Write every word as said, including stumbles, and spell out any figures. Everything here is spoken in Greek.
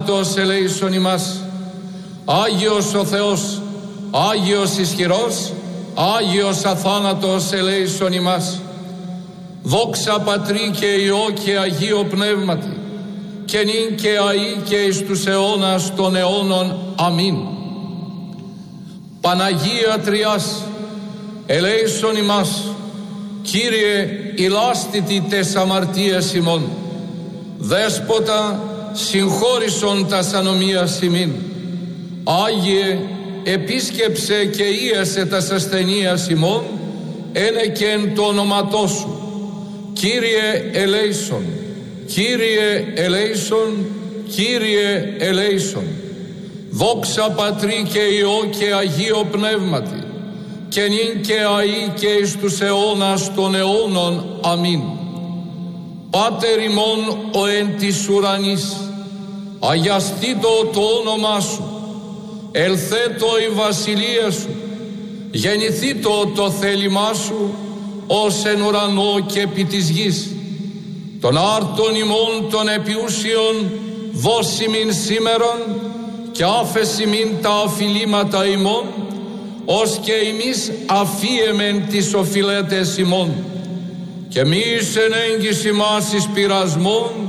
αθάνατος ελέησον ημάς. Άγιος ο Θεός, Άγιος ισχυρός, Άγιος αθάνατος ελέησον ημάς. Δόξα Πατρί και Υιό και Αγίο Πνεύματι, και νυν και αεί και εις τους αιώνας των αιώνων. Αμήν. Παναγία Τριάς, ελέησον ημάς. Κύριε, ηλάστητη τες αμαρτίες ημών. Δέσποτα, συγχώρησον τας ανομίας ημίν. Άγιε, επίσκεψε και ίασε τας ασθενείας ημών, ένε και εν το όνοματό σου. Κύριε ελέησον, Κύριε ελέησον, Κύριε ελέησον. Δόξα Πατρί και Υιό και Αγίο Πνεύματι, και νυν και αεί και εις τους αιώνας των αιώνων. Αμήν. Πάτερ ημών ο εν της ουρανής, αγιαστήτω το όνομά σου, ελθέτω η βασιλεία σου, γεννηθήτω το θέλημά σου, ως εν ουρανό και επί της γης. Τον άρτον ημών των επιούσιων δώσιμην σήμερον, και άφεσιμην τα οφειλήματα ημών, ως και εμείς αφίεμεν τις οφειλέτες ημών. Και μη εις ενέγγις ημάς εις πειρασμόν,